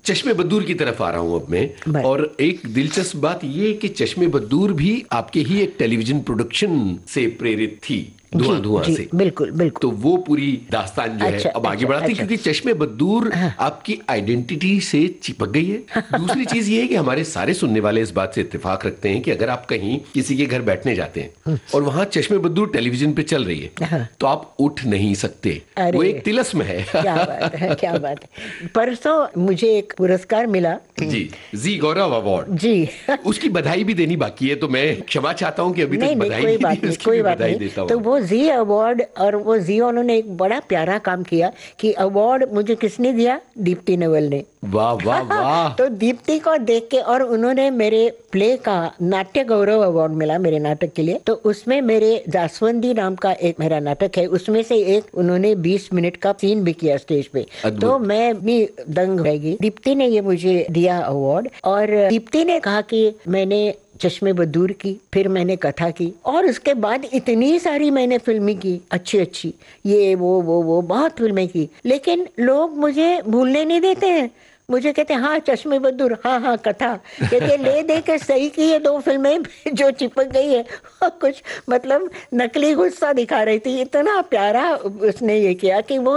चश्मे बद्दूर की तरफ आ रहा हूं अब मैं, और एक दिलचस्प बात ये कि चश्मे बद्दूर भी आपके ही एक टेलीविजन प्रोडक्शन से प्रेरित थी, धुआं धुआं से। बिल्कुल बिल्कुल। तो वो पूरी दास्तान जो है अब आगे बढ़ाते हैं, क्योंकि चश्मे बद्दूर आपकी आइडेंटिटी से चिपक गई है। दूसरी चीज ये है कि हमारे सारे सुनने वाले इस बात से इत्तेफाक रखते हैं कि अगर आप कहीं किसी के घर बैठने जाते हैं और वहां चश्मे बद्दूर टेलीविजन पे चल रही है तो आप उठ नहीं सकते, वो एक तिलस्म है। क्या बात है, क्या बात है। परसों मुझे एक पुरस्कार मिला जी गौरव अवार्ड जी। उसकी बधाई भी देनी बाकी है, तो मैं क्षमा चाहता हूँ कि अभी तक बधाई नहीं दी, उसकी भी बधाई देता हूँ। तो वो जी अवार्ड, और वो जी उन्होंने एक बड़ा प्यारा काम किया कि अवार्ड मुझे किसने दिया? दीप्ति नेवल ने। वाह वाह वाह। तो दीप्ति को देख के, और उन्होंने मेरे प्ले का नाट्य गौरव अवार्ड मिला मेरे नाटक के लिए। तो उसमें मेरे जासवंदी नाम का एक मेरा नाटक है, उसमें से एक उन्होंने 20 मिनट का सीन भी किया स्टेज पे। तो मैं भी दंग रह गई। दीप्ति ने ये मुझे दिया अवार्ड, और दीप्ति ने कहा कि मैंने चश्मे बद्दूर की, फिर मैंने कथा की, और उसके बाद इतनी सारी मैंने फिल्में की, अच्छी अच्छी, ये वो बहुत फिल्में की, लेकिन लोग मुझे भूलने नहीं देते हैं। मुझे कहते हैं हाँ चश्मे बद्दूर, हाँ हाँ कथा, कहते ले दे के सही की है 2 फिल्में जो चिपक गई है। कुछ मतलब नकली गुस्सा दिखा रही थी, इतना प्यारा उसने ये किया कि वो